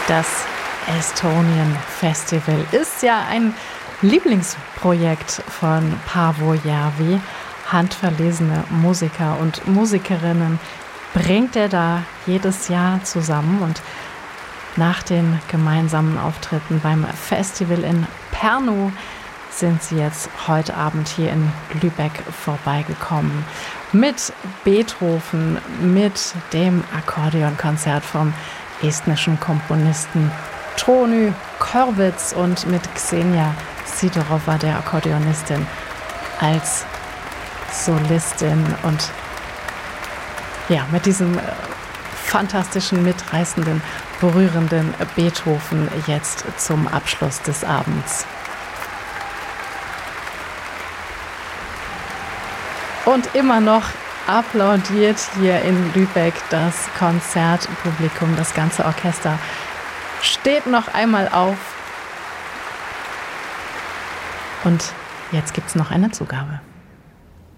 Das Estonian Festival ist ja ein Lieblingsprojekt von Paavo Järvi. Handverlesene Musiker und Musikerinnen bringt er da jedes Jahr zusammen, und nach den gemeinsamen Auftritten beim Festival in Pärnu sind sie jetzt heute Abend hier in Lübeck vorbeigekommen. Mit Beethoven, mit dem Akkordeonkonzert vom estnischen Komponisten Tony Korvits und mit Xenia Sidorova, der Akkordeonistin, als Solistin, und ja, mit diesem fantastischen, mitreißenden, berührenden Beethoven jetzt zum Abschluss des Abends. Und immer noch applaudiert hier in Lübeck das Konzertpublikum. Das ganze Orchester steht noch einmal auf. Und jetzt gibt's noch eine Zugabe.